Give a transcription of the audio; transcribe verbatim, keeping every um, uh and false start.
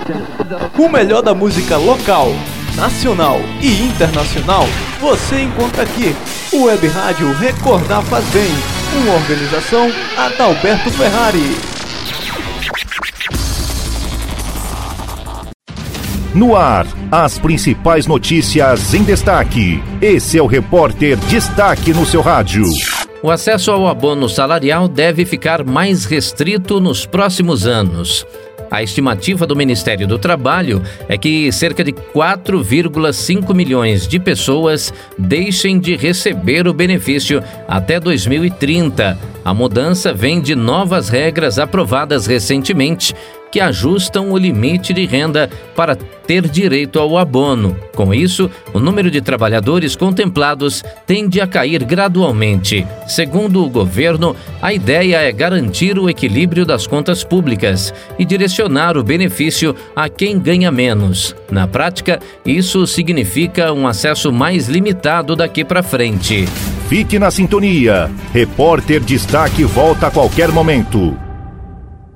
O melhor da música local, nacional e internacional você encontra aqui. O Web Rádio Recordar Faz Bem. Uma organização Adalberto Ferrari. No ar, as principais notícias em destaque. Esse é o Repórter Destaque no seu rádio. O acesso ao abono salarial deve ficar mais restrito nos próximos anos. A estimativa do Ministério do Trabalho é que cerca de quatro vírgula cinco milhões de pessoas deixem de receber o benefício até dois mil e trinta. A mudança vem de novas regras aprovadas recentemente que ajustam o limite de renda para ter direito ao abono. Com isso, o número de trabalhadores contemplados tende a cair gradualmente. Segundo o governo, a ideia é garantir o equilíbrio das contas públicas e direcionar o benefício a quem ganha menos. Na prática, isso significa um acesso mais limitado daqui para frente. Fique na sintonia. Repórter Destaque volta a qualquer momento.